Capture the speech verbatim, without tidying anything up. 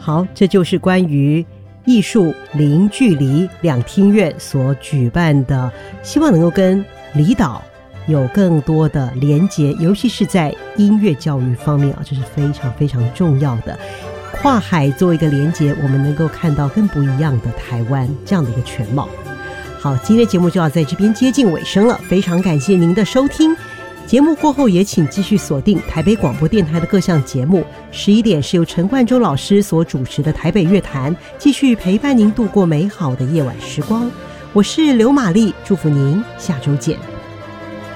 好，这就是关于艺术零距离两厅院所举办的，希望能够跟离岛有更多的连结，尤其是在音乐教育方面啊，这是非常非常重要的。跨海做一个连结，我们能够看到更不一样的台湾这样的一个全貌。好，今天的节目就要在这边接近尾声了，非常感谢您的收听。节目过后也请继续锁定台北广播电台的各项节目，十一点是由陈冠中老师所主持的台北乐坛，继续陪伴您度过美好的夜晚时光。我是刘玛丽，祝福您下周见。